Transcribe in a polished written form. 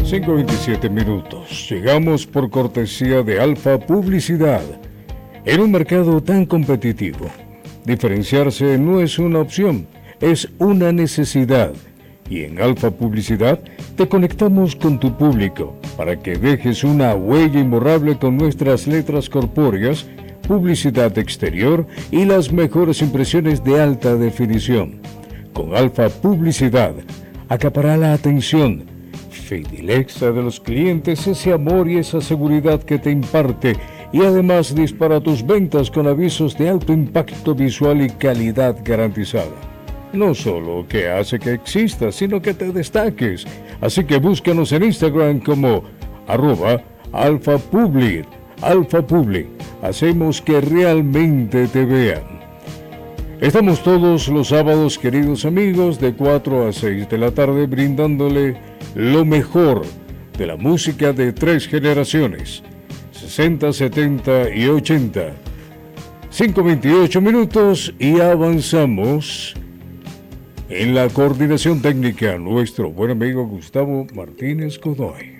5:27. Llegamos por cortesía de Alfa Publicidad. En un mercado tan competitivo, diferenciarse no es una opción, es una necesidad. Y en Alfa Publicidad te conectamos con tu público para que dejes una huella imborrable con nuestras letras corpóreas, publicidad exterior y las mejores impresiones de alta definición. Con Alfa Publicidad, acapará la atención, fidilexa de los clientes, ese amor y esa seguridad que te imparte, y además dispara tus ventas con avisos de alto impacto visual y calidad garantizada. No solo que hace que existas, sino que te destaques. Así que búscanos en Instagram como @alfapubli. Alfa Publi. Hacemos que realmente te vean. Estamos todos los sábados, queridos amigos, de 4 a 6 de la tarde, brindándole lo mejor de la música de 3 generaciones, 60, 70 y 80. 5:28 y avanzamos. En la coordinación técnica, nuestro buen amigo Gustavo Martínez Godoy.